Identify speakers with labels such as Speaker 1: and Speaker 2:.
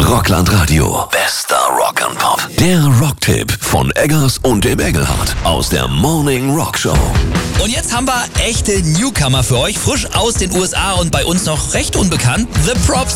Speaker 1: Rockland Radio. Bester Rock and Pop. Der Rocktipp von Eggers und dem Engelhardt aus der Morning Rock Show.
Speaker 2: Und jetzt haben wir echte Newcomer für euch, frisch aus den USA und bei uns noch recht unbekannt. The Props